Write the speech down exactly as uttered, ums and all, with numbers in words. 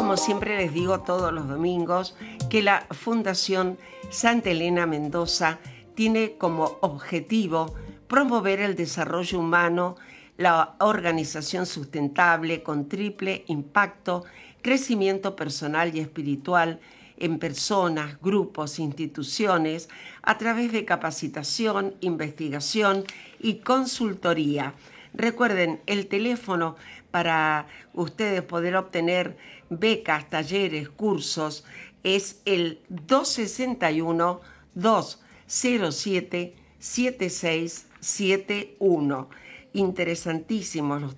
como siempre les digo todos los domingos, que la Fundación Santa Elena Mendoza tiene como objetivo promover el desarrollo humano, la organización sustentable con triple impacto, crecimiento personal y espiritual en personas, grupos, instituciones, a través de capacitación, investigación y consultoría. Recuerden, el teléfono para ustedes poder obtener becas, talleres, cursos es el dos sesenta y uno, dos cero siete, siete seis siete uno. Interesantísimos los